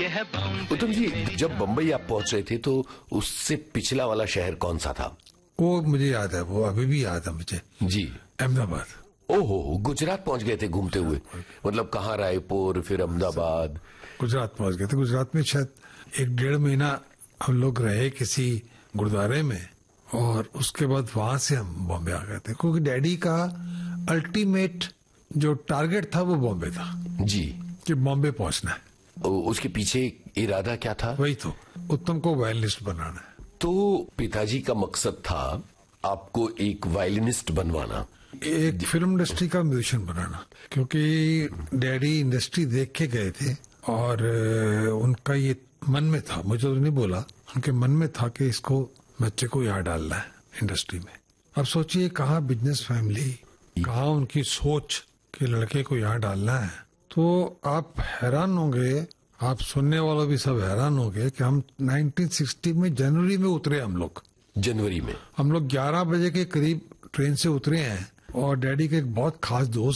उत्तम जी, जब बम्बई आप पहुंच रहे थे तो उससे पिछला वाला शहर कौन सा था? वो मुझे याद है, वो अभी भी याद है मुझे जी। अहमदाबाद। ओहो, गुजरात पहुंच गए थे घूमते हुए? मतलब कहाँ? रायपुर, फिर अहमदाबाद। गुजरात पहुंच गए थे। गुजरात में शायद 1-1.5 महीना हम लोग रहे किसी गुरुद्वारे में, और उसके बाद वहां से हम बॉम्बे आ गए थे, क्योंकि डैडी का अल्टीमेट जो टारगेट था वो बॉम्बे था जी। कि बॉम्बे पहुंचना है। उसके पीछे इरादा क्या था? वही तो, उत्तम को वायलिनिस्ट बनाना है। तो पिताजी का मकसद था आपको एक वायलिनिस्ट बनवाना, एक फिल्म इंडस्ट्री का म्यूजिशियन बनाना, क्योंकि डैडी इंडस्ट्री देख के गए थे और उनका ये मन में था, मुझे तो नहीं बोला, उनके मन में था कि इसको बच्चे को यहाँ डालना है इंडस्ट्री में। अब सोचिए, कहाँ बिजनेस फैमिली, कहाँ उनकी सोच कि लड़के को यहाँ डालना है। तो आप हैरान होंगे, आप सुनने वालों भी सब हैरान होंगे कि हम 1960 में जनवरी में उतरे। जनवरी में हम लोग 11 बजे के करीब ट्रेन से उतरे हैं, और डैडी के एक बहुत खास दोस्त